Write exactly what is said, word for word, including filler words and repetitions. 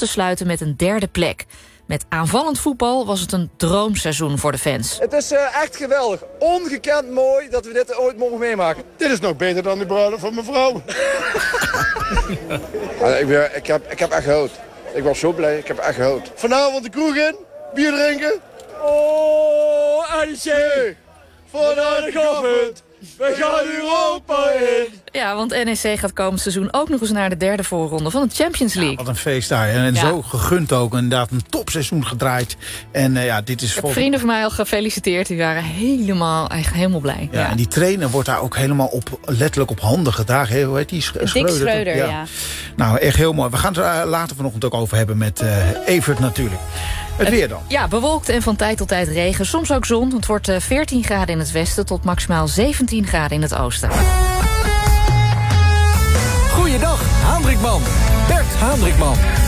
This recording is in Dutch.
te sluiten met een derde plek. Met aanvallend voetbal was het een droomseizoen voor de fans. Het is uh, echt geweldig. Ongekend mooi dat we dit ooit mogen meemaken. Dit is nog beter dan de bruiloft van mijn vrouw. Ja, ik, ben, ik, heb, ik heb echt gehoord. Ik was zo blij, ik heb echt gehoord. Vanavond de kroeg in, bier drinken. Oh, N E C, vanuit de Goffert, we gaan Europa in. Ja, want N E C gaat komend seizoen ook nog eens naar de derde voorronde van de Champions League. Ja, wat een feest daar. En Ja. zo gegund ook. Inderdaad een topseizoen gedraaid. En uh, ja, dit is Ik heb vol... vrienden van mij al gefeliciteerd. Die waren helemaal, eigenlijk helemaal blij. Ja, Ja. en die trainer wordt daar ook helemaal op, letterlijk op handen gedragen. Hey, hoe heet die? Sch- Dick Schreuder, Schreuder, toch? ja. Nou, echt heel mooi. We gaan het er uh, later vanochtend ook over hebben met uh, Evert natuurlijk. Het weer dan. Ja, bewolkt en van tijd tot tijd regen. Soms ook zon. Het wordt uh, veertien graden in het westen tot maximaal zeventien graden in het oosten. Goeiedag, Hendrikman. Bert Hendrikman.